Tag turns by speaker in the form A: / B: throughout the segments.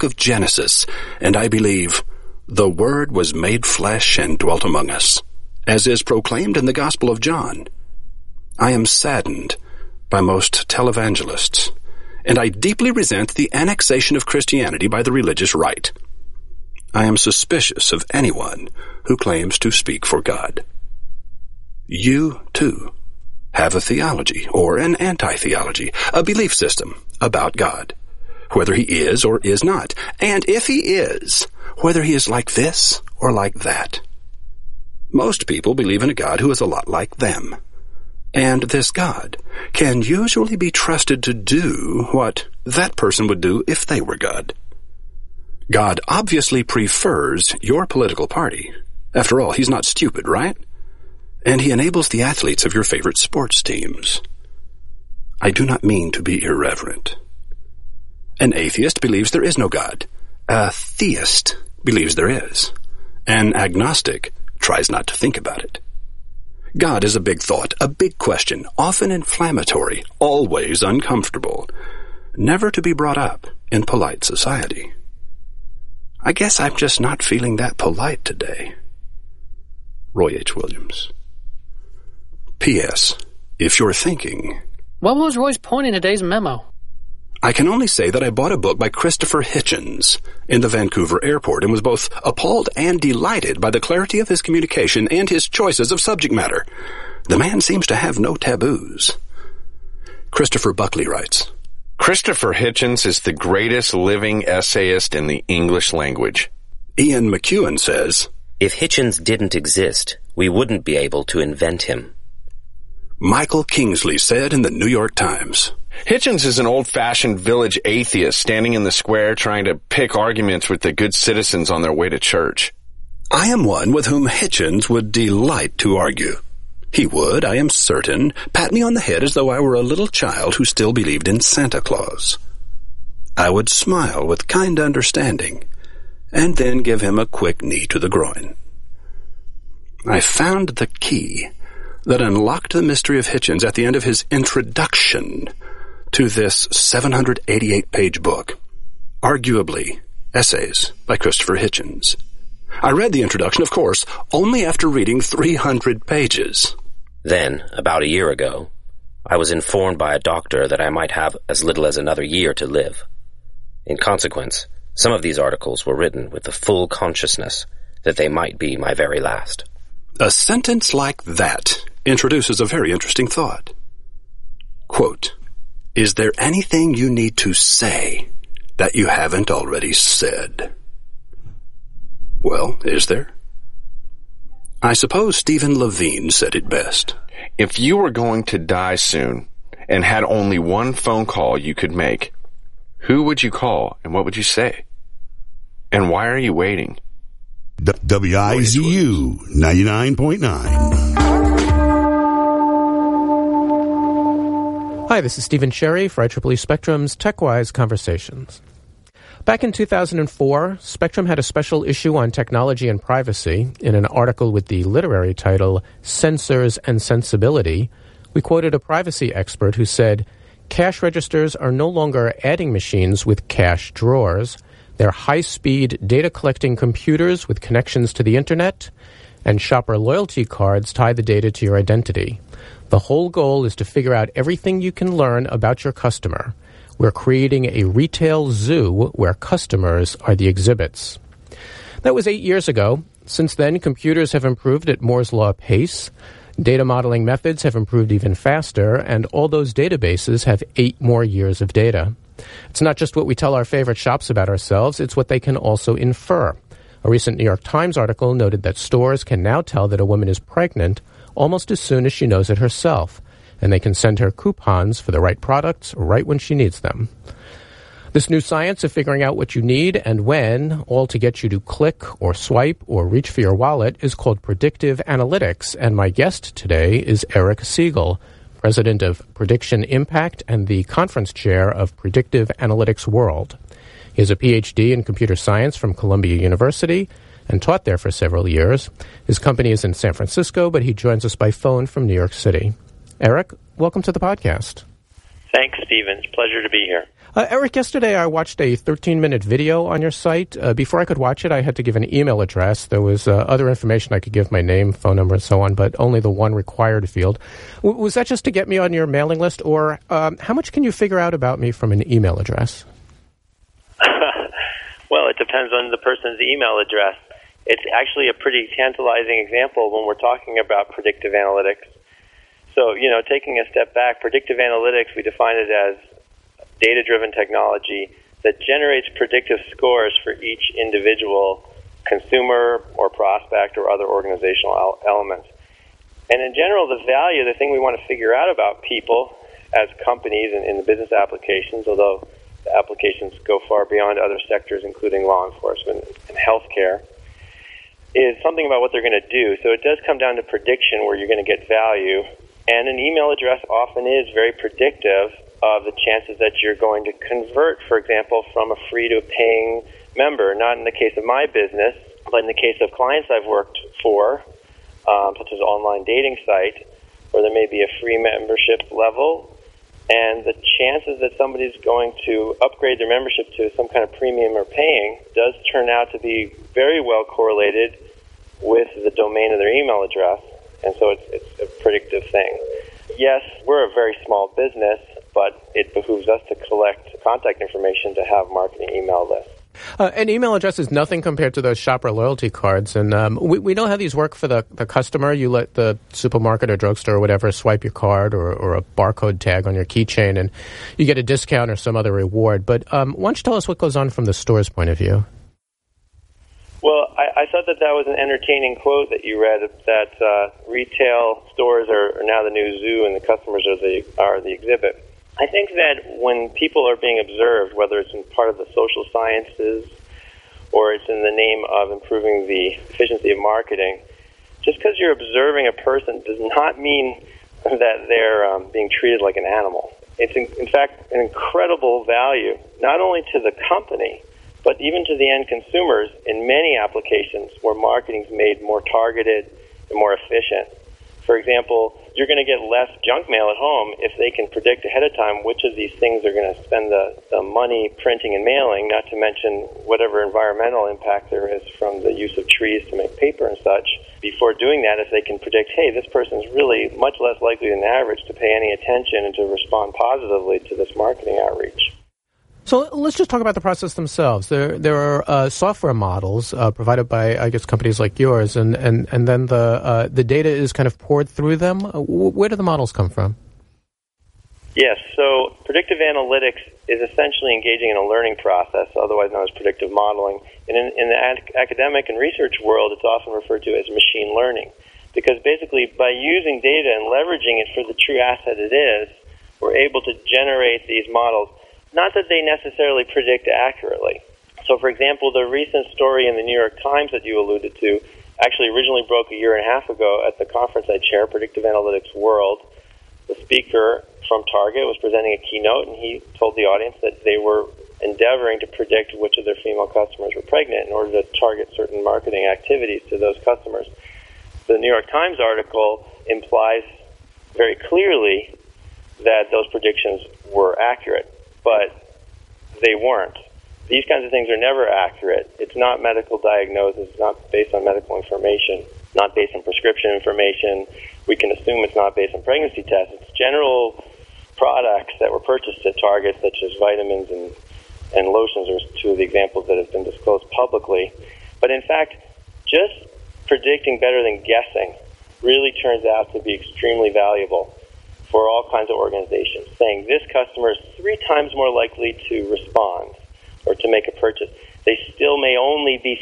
A: book of Genesis, and I believe, "The Word was made flesh and dwelt among us," as is proclaimed in the Gospel of John. I am saddened by most televangelists, and I deeply resent the annexation of Christianity by the religious right. I am suspicious of anyone who claims to speak for God. You, too, have a theology or an anti-theology, a belief system about God, whether he is or is not, and if he is, whether he is like this or like that. Most people believe in a God who is a lot like them, and this God can usually be trusted to do what that person would do if they were God. God obviously prefers your political party. After all, he's not stupid, right? And he enables the athletes of your favorite sports teams. I do not mean to be irreverent. An atheist believes there is no God. A theist believes there is. An agnostic tries not to think about it. God is a big thought, a big question, often inflammatory, always uncomfortable, never to be brought up in polite society. I guess I'm just not feeling that polite today. Roy H. Williams. P.S. If you're thinking...
B: What was Roy's point in today's memo?
A: I can only say that I bought a book by Christopher Hitchens in the Vancouver airport and was both appalled and delighted by the clarity of his communication and his choices of subject matter. The man seems to have no taboos. Christopher Buckley writes,
C: Christopher Hitchens is the greatest living essayist in the English language.
A: Ian McEwen says,
D: If Hitchens didn't exist, we wouldn't be able to invent him.
A: Michael Kingsley said in the New York Times,
C: Hitchens is an old-fashioned village atheist standing in the square trying to pick arguments with the good citizens on their way to church.
A: I am one with whom Hitchens would delight to argue. He would, I am certain, pat me on the head as though I were a little child who still believed in Santa Claus. I would smile with kind understanding, and then give him a quick knee to the groin. I found the key that unlocked the mystery of Hitchens at the end of his introduction to this 788-page book, arguably Essays by Christopher Hitchens. I read the introduction, of course, only after reading 300 pages.
D: Then, about a year ago, I was informed by a doctor that I might have as little as another year to live. In consequence, some of these articles were written with the full consciousness that they might be my very last.
A: A sentence like that introduces a very interesting thought. Quote, Is there anything you need to say that you haven't already said? Well, is there? I suppose Stephen Levine said it best.
C: If you were going to die soon and had only one phone call you could make, who would you call and what would you say? And why are you waiting?
E: WIZU 99.9.
F: Hi, this is Stephen Cherry for IEEE Spectrum's TechWise Conversations. Back in 2004, Spectrum had a special issue on technology and privacy. In an article with the literary title, Sensors and Sensibility, we quoted a privacy expert who said, cash registers are no longer adding machines with cash drawers. They're high-speed data-collecting computers with connections to the Internet, and shopper loyalty cards tie the data to your identity. The whole goal is to figure out everything you can learn about your customer. We're creating a retail zoo where customers are the exhibits. That was 8 years ago. Since then, computers have improved at Moore's Law pace. Data modeling methods have improved even faster, and all those databases have 8 more years of data. It's not just what we tell our favorite shops about ourselves, it's what they can also infer. A recent New York Times article noted that stores can now tell that a woman is pregnant almost as soon as she knows it herself, and they can send her coupons for the right products right when she needs them. This new science of figuring out what you need and when, all to get you to click or swipe or reach for your wallet, is called predictive analytics, and my guest today is Eric Siegel, president of Prediction Impact and the conference chair of Predictive Analytics World. He has a PhD in computer science from Columbia University and taught there for several years. His company is in San Francisco, but he joins us by phone from New York City. Eric, welcome to the podcast.
G: Thanks, Stephen. It's a pleasure to be here.
F: Eric, yesterday I watched a 13-minute video on your site. Before I could watch it, I had to give an email address. There was other information I could give, my name, phone number, and so on, but only the one required field. Was that just to get me on your mailing list, or how much can you figure out about me from an email address?
G: Well, it depends on the person's email address. It's actually a pretty tantalizing example when we're talking about predictive analytics. So, taking a step back, predictive analytics, we define it as data-driven technology that generates predictive scores for each individual consumer or prospect or other organizational elements. And in general, the thing we want to figure out about people as companies and in the business applications, although the applications go far beyond other sectors, including law enforcement and healthcare, is something about what they're going to do. So it does come down to prediction where you're going to get value. And an email address often is very predictive of the chances that you're going to convert, for example, from a free to a paying member. Not in the case of my business, but in the case of clients I've worked for, such as an online dating site, where there may be a free membership level, and the chances that somebody's going to upgrade their membership to some kind of premium or paying does turn out to be very well correlated with the domain of their email address. And so it's a predictive thing. Yes, we're a very small business, but it behooves us to collect contact information to have marketing email lists.
F: An email address is nothing compared to those shopper loyalty cards. And we know how these work for the customer. You let the supermarket or drugstore or whatever swipe your card or a barcode tag on your keychain, and you get a discount or some other reward. But why don't you tell us what goes on from the store's point of view?
G: Well, I thought that was an entertaining quote that you read, that retail stores are now the new zoo and the customers are the exhibit. I think that when people are being observed, whether it's in part of the social sciences or it's in the name of improving the efficiency of marketing, just because you're observing a person does not mean that they're being treated like an animal. It's, in fact, an incredible value, not only to the company, but even to the end consumers in many applications where marketing is made more targeted and more efficient. For example, you're going to get less junk mail at home if they can predict ahead of time which of these things are going to spend the money printing and mailing, not to mention whatever environmental impact there is from the use of trees to make paper and such. Before doing that, if they can predict, hey, this person's really much less likely than average to pay any attention and to respond positively to this marketing outreach.
F: So let's just talk about the process themselves. There are software models provided by, I guess, companies like yours, and then the data is kind of poured through them. Where do the models come from?
G: Yes, so predictive analytics is essentially engaging in a learning process, otherwise known as predictive modeling. And in the academic and research world, it's often referred to as machine learning, because basically by using data and leveraging it for the true asset it is, we're able to generate these models. Not that they necessarily predict accurately. So, for example, the recent story in the New York Times that you alluded to actually originally broke a year and a half ago at the conference I chair, Predictive Analytics World. The speaker from Target was presenting a keynote, and he told the audience that they were endeavoring to predict which of their female customers were pregnant in order to target certain marketing activities to those customers. The New York Times article implies very clearly that those predictions were accurate. But they weren't. These kinds of things are never accurate. It's not medical diagnosis. It's not based on medical information, not based on prescription information. We can assume it's not based on pregnancy tests. It's general products that were purchased at Target, such as vitamins and lotions, are two of the examples that have been disclosed publicly. But in fact, just predicting better than guessing really turns out to be extremely valuable for all kinds of organizations, saying this customer is 3 times more likely to respond or to make a purchase. They still may only be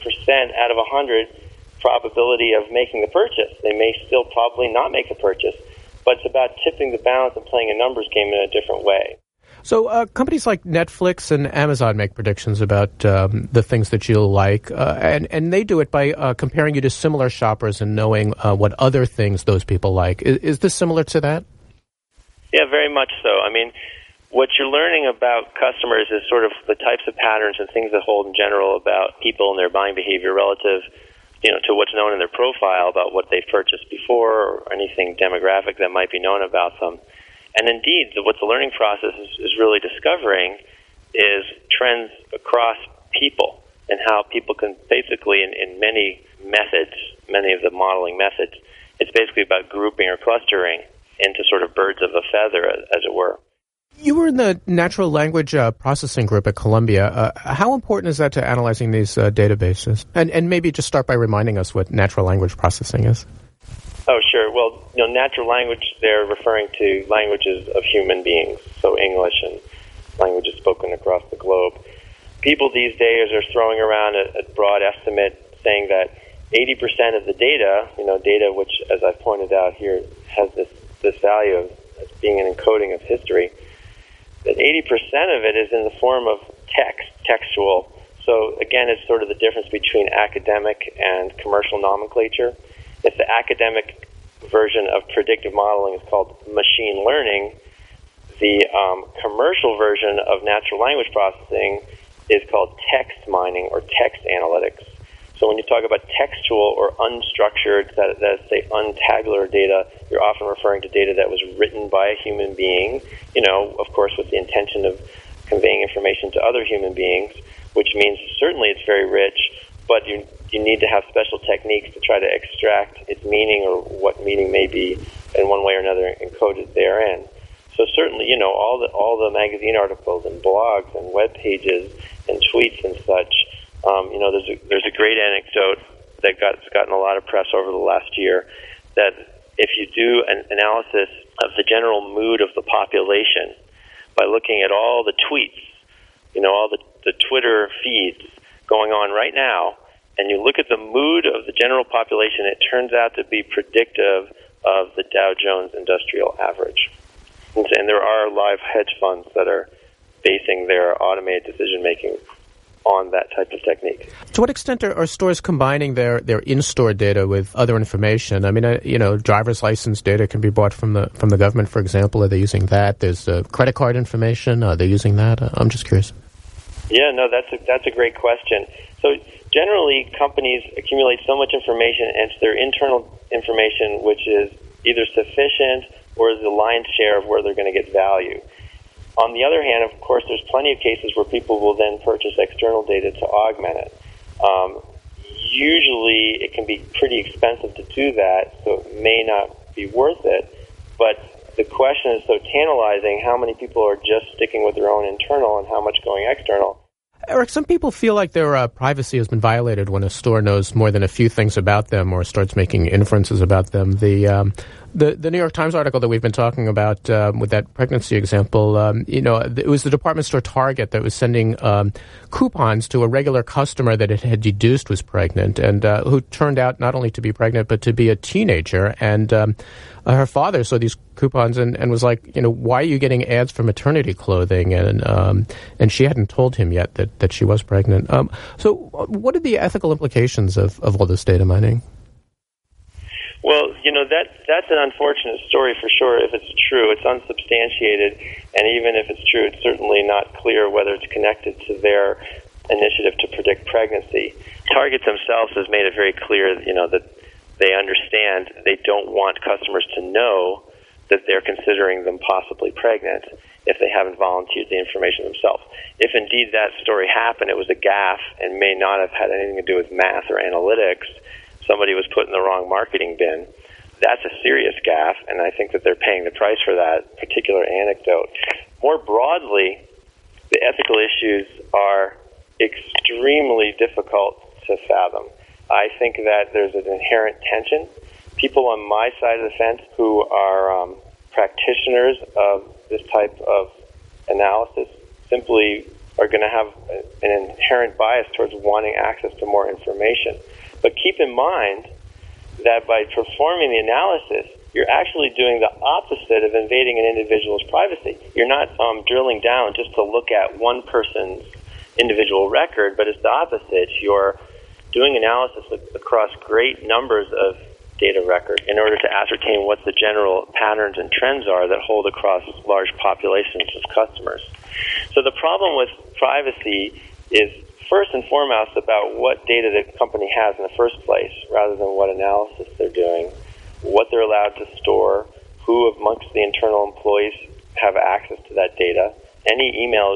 G: 6% out of 100 probability of making the purchase. They may still probably not make the purchase, but it's about tipping the balance and playing a numbers game in a different way.
F: So companies like Netflix and Amazon make predictions about the things that you'll like, and they do it by comparing you to similar shoppers and knowing what other things those people like. Is this similar to that?
G: Yeah, very much so. I mean, what you're learning about customers is sort of the types of patterns and things that hold in general about people and their buying behavior relative, to what's known in their profile about what they've purchased before or anything demographic that might be known about them. And indeed, what the learning process is really discovering is trends across people and how people can basically, in many methods, many of the modeling methods, it's basically about grouping or clustering into sort of birds of a feather, as it were.
F: You were in the natural language processing group at Columbia. How important is that to analyzing these databases? And maybe just start by reminding us what natural language processing is.
G: Oh, sure. Well, natural language, they're referring to languages of human beings, so English and languages spoken across the globe. People these days are throwing around a broad estimate saying that 80% of the data, data which, as I've pointed out here, has this value of being an encoding of history, that 80% of it is in the form of textual. So, again, it's sort of the difference between academic and commercial nomenclature. If the academic version of predictive modeling is called machine learning, the commercial version of natural language processing is called text mining or text analytics. So when you talk about textual or unstructured, that's say untabular data, you're often referring to data that was written by a human being, of course with the intention of conveying information to other human beings, which means certainly it's very rich, but you need to have special techniques to try to extract its meaning or what meaning may be in one way or another encoded therein. So certainly, all the magazine articles and blogs and web pages and tweets and such, there's a great anecdote that's gotten a lot of press over the last year that if you do an analysis of the general mood of the population by looking at all the tweets, all the Twitter feeds going on right now, and you look at the mood of the general population, it turns out to be predictive of the Dow Jones Industrial Average. And there are live hedge funds that are basing their automated decision-making on that type of technique.
F: To what extent are stores combining their in-store data with other information? I mean, driver's license data can be bought from the government, for example. Are they using that? There's credit card information. Are they using that? I'm just curious.
G: Yeah, no, that's a great question. So generally, companies accumulate so much information, and it's their internal information which is either sufficient or is the lion's share of where they're going to get value. On the other hand, of course, there's plenty of cases where people will then purchase external data to augment it. Usually, it can be pretty expensive to do that, so it may not be worth it. But the question is so tantalizing, how many people are just sticking with their own internal and how much going external?
F: Eric, some people feel like their privacy has been violated when a store knows more than a few things about them or starts making inferences about them. The New York Times article that we've been talking about with that pregnancy example, it was the department store Target that was sending coupons to a regular customer that it had deduced was pregnant and who turned out not only to be pregnant but to be a teenager. And her father saw these coupons and was like, why are you getting ads for maternity clothing? And she hadn't told him yet that she was pregnant. So what are the ethical implications of all this data mining?
G: Well, that's an unfortunate story for sure if it's true. It's unsubstantiated, and even if it's true, it's certainly not clear whether it's connected to their initiative to predict pregnancy. Target themselves has made it very clear, that they understand they don't want customers to know that they're considering them possibly pregnant if they haven't volunteered the information themselves. If indeed that story happened, it was a gaffe and may not have had anything to do with math or analytics, somebody was put in the wrong marketing bin, that's a serious gaffe, and I think that they're paying the price for that particular anecdote. More broadly, the ethical issues are extremely difficult to fathom. I think that there's an inherent tension. People on my side of the fence who are practitioners of this type of analysis simply are going to have an inherent bias towards wanting access to more information. But keep in mind that by performing the analysis, you're actually doing the opposite of invading an individual's privacy. You're not drilling down just to look at one person's individual record, but it's the opposite. You're doing analysis across great numbers of data records in order to ascertain what the general patterns and trends are that hold across large populations of customers. So the problem with privacy is first and foremost about what data the company has in the first place, rather than what analysis they're doing, what they're allowed to store, who amongst the internal employees have access to that data. Any email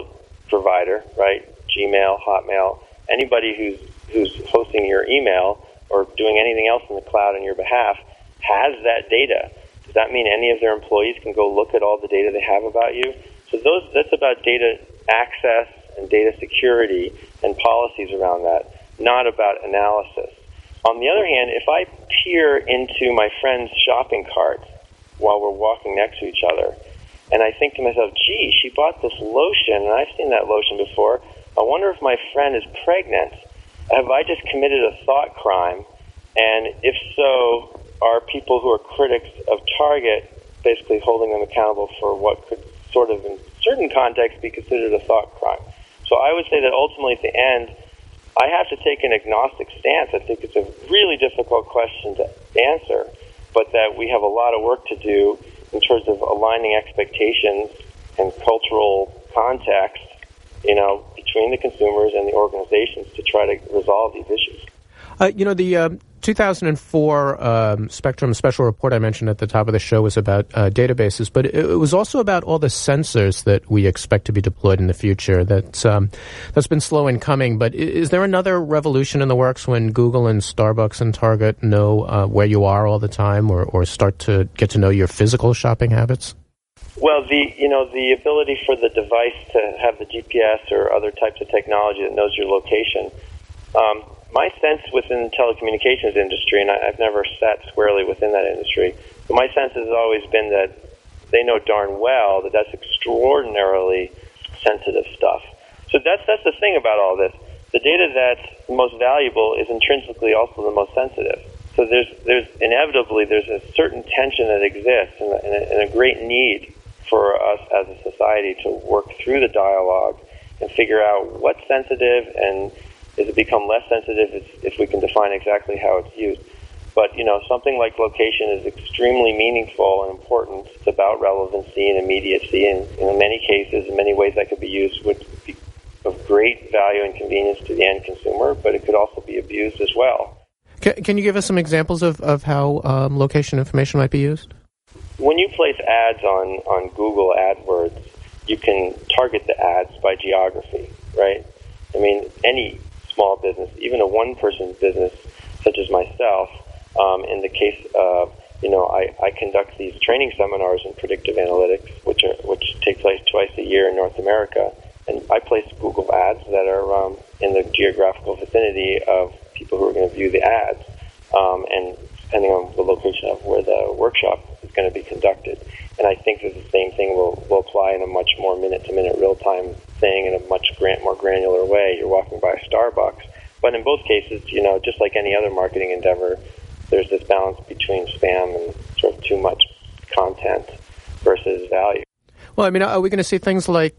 G: provider, right? Gmail, Hotmail, anybody who's hosting your email or doing anything else in the cloud on your behalf has that data. Does that mean any of their employees can go look at all the data they have about you? So that's about data access and data security and policies around that, not about analysis. On the other hand, if I peer into my friend's shopping cart while we're walking next to each other, and I think to myself, gee, she bought this lotion, and I've seen that lotion before. I wonder if my friend is pregnant. Have I just committed a thought crime? And if so, are people who are critics of Target basically holding them accountable for what could sort of, in certain contexts, be considered a thought crime? So I would say that ultimately at the end, I have to take an agnostic stance. I think it's a really difficult question to answer, but that we have a lot of work to do in terms of aligning expectations and cultural context, between the consumers and the organizations to try to resolve these issues.
F: The 2004 Spectrum special report I mentioned at the top of the show was about databases, but it was also about all the sensors that we expect to be deployed in the future. That's been slow in coming, but is there another revolution in the works when Google and Starbucks and Target know where you are all the time or start to get to know your physical shopping habits?
G: Well, the ability for the device to have the GPS or other types of technology that knows your location. My sense within the telecommunications industry, and I've never sat squarely within that industry, but my sense has always been that they know darn well that that's extraordinarily sensitive stuff. So that's the thing about all this. The data that's most valuable is intrinsically also the most sensitive. So there's inevitably a certain tension that exists and a great need for us as a society to work through the dialogue and figure out what's sensitive and does it become less sensitive if we can define exactly how it's used. But, something like location is extremely meaningful and important. It's about relevancy and immediacy, and in many cases, in many ways that could be used would be of great value and convenience to the end consumer, but it could also be abused as well.
F: Can you give us some examples of how location information might be used?
G: When you place ads on Google AdWords, you can target the ads by geography, right? I mean, any small business, even a one-person business such as myself, in the case of, I conduct these training seminars in predictive analytics, which take place twice a year in North America, and I place Google ads that are in the geographical vicinity of people who are going to view the ads, and depending on the location of where the workshop is going to be conducted. And I think that the same thing will apply in a much more minute-to-minute real-time thing in a much more granular way. You're walking by a Starbucks. But in both cases, just like any other marketing endeavor, there's this balance between spam and sort of too much content versus value. Well,
F: I mean, are we going to see things like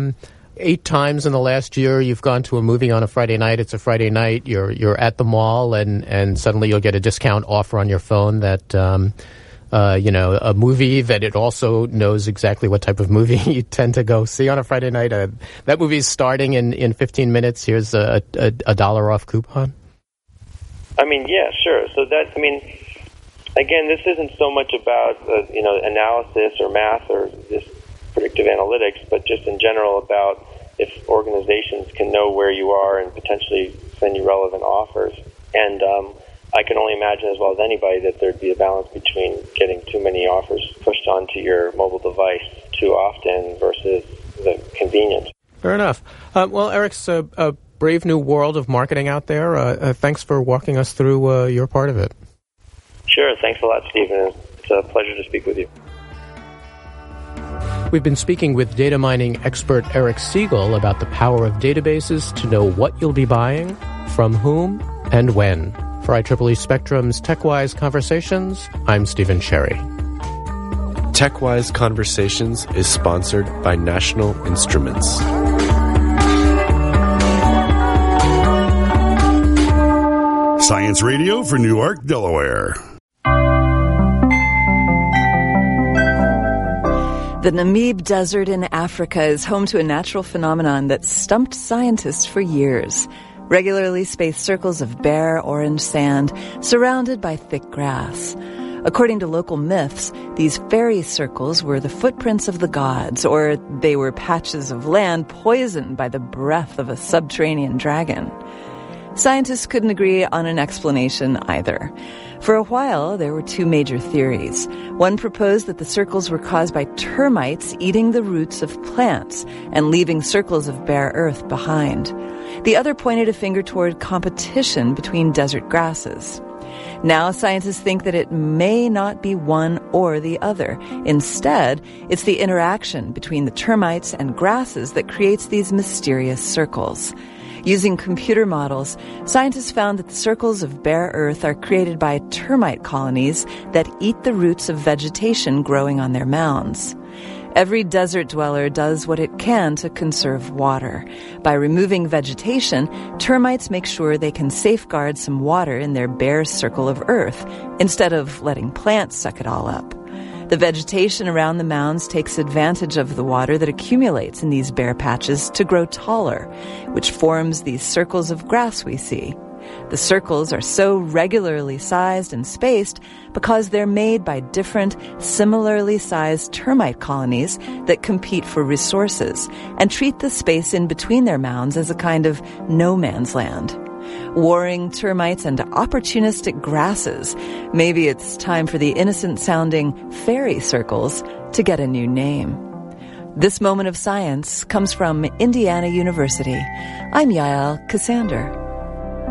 F: 8 times in the last year you've gone to a movie on a Friday night, it's a Friday night, you're at the mall, and suddenly you'll get a discount offer on your phone that... a movie that it also knows exactly what type of movie you tend to go see on a Friday night. That movie's starting in 15 minutes. Here's a $1 off coupon.
G: I mean, yeah, sure. So again, this isn't so much about, analysis or math or this predictive analytics, but just in general about if organizations can know where you are and potentially send you relevant offers. And, I can only imagine as well as anybody that there'd be a balance between getting too many offers pushed onto your mobile device too often versus the convenience.
F: Fair enough. Well, Eric, it's a brave new world of marketing out there. Thanks for walking us through your part of it.
G: Sure. Thanks a lot, Stephen. It's a pleasure to speak with you.
F: We've been speaking with data mining expert Eric Siegel about the power of databases to know what you'll be buying, from whom, and when. For IEEE Spectrum's TechWise Conversations, I'm Stephen Cherry.
H: TechWise Conversations is sponsored by National Instruments.
I: Science Radio for Newark, Delaware.
J: The Namib Desert in Africa is home to a natural phenomenon that stumped scientists for years. Regularly spaced circles of bare orange sand surrounded by thick grass. According to local myths, these fairy circles were the footprints of the gods, or they were patches of land poisoned by the breath of a subterranean dragon. Scientists couldn't agree on an explanation either. For a while, there were two major theories. One proposed that the circles were caused by termites eating the roots of plants and leaving circles of bare earth behind. The other pointed a finger toward competition between desert grasses. Now scientists think that it may not be one or the other. Instead, it's the interaction between the termites and grasses that creates these mysterious circles. Using computer models, scientists found that the circles of bare earth are created by termite colonies that eat the roots of vegetation growing on their mounds. Every desert dweller does what it can to conserve water. By removing vegetation, termites make sure they can safeguard some water in their bare circle of earth, instead of letting plants suck it all up. The vegetation around the mounds takes advantage of the water that accumulates in these bare patches to grow taller, which forms these circles of grass we see. The circles are so regularly sized and spaced because they're made by different, similarly sized termite colonies that compete for resources and treat the space in between their mounds as a kind of no man's land. Warring termites and opportunistic grasses. Maybe it's time for the innocent-sounding fairy circles to get a new name. This moment of science comes from Indiana University. I'm Yael Cassander.